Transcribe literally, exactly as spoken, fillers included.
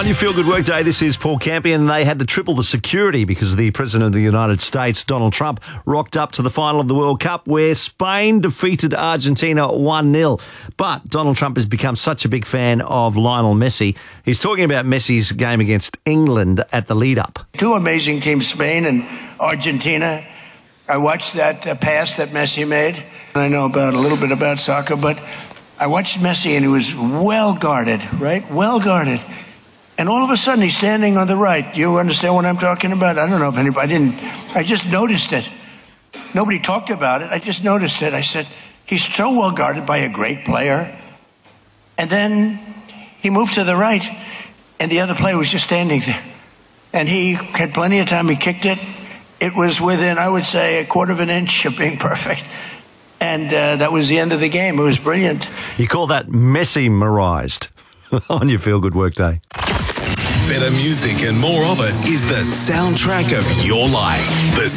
your Feel Good Workday, this is Paul Campion. They had to triple the security because the President of the United States, Donald Trump, rocked up to the final of the World Cup where Spain defeated Argentina one nil. But Donald Trump has become such a big fan of Lionel Messi. He's talking about Messi's game against England at the lead-up. Two amazing teams, Spain and Argentina. I watched that uh, pass that Messi made. I know about a little bit about soccer, but I watched Messi and he was well guarded, right? Well guarded. And all of a sudden, he's standing on the right. You understand what I'm talking about? I don't know if anybody, I didn't, I just noticed it. Nobody talked about it. I just noticed it. I said, he's so well guarded by a great player. And then he moved to the right, and the other player was just standing there. And he had plenty of time. He kicked it. It was within, I would say, a quarter of an inch of being perfect. And uh, that was the end of the game. It was brilliant. You call that Messi-merized on your Feel Good Workday. Better music and more of it is the soundtrack of your life. The